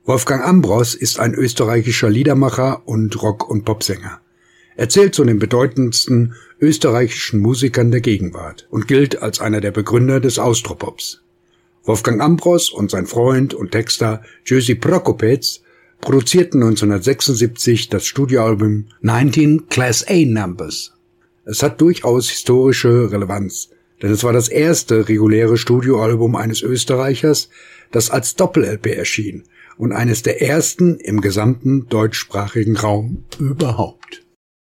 Wolfgang Ambros ist ein österreichischer Liedermacher und Rock- und Popsänger. Er zählt zu den bedeutendsten österreichischen Musikern der Gegenwart und gilt als einer der Begründer des Austropops. Wolfgang Ambros und sein Freund und Texter Jerzy Prokopec produzierten 1976 das Studioalbum 19 Class A Numbers. Es hat durchaus historische Relevanz, denn es war das erste reguläre Studioalbum eines Österreichers, das als Doppel-LP erschien und eines der ersten im gesamten deutschsprachigen Raum überhaupt.